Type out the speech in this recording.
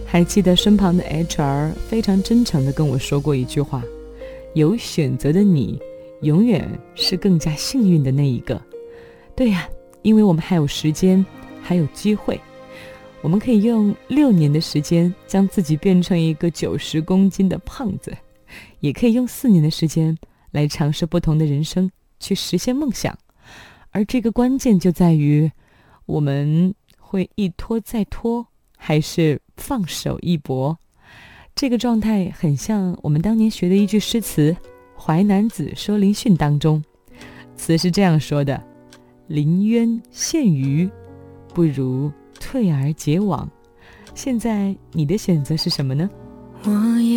还记得身旁的 HR 非常真诚地跟我说过一句话，有选择的你永远是更加幸运的那一个。对呀，因为我们还有时间，还有机会，我们可以用6年的时间将自己变成一个90公斤的胖子，也可以用4年的时间来尝试不同的人生，去实现梦想。而这个关键就在于我们会一拖再拖，还是放手一搏。这个状态很像我们当年学的一句诗词《淮南子·说林训》当中，词是这样说的：临渊羡鱼，不如退而结网。现在你的选择是什么呢？ 我也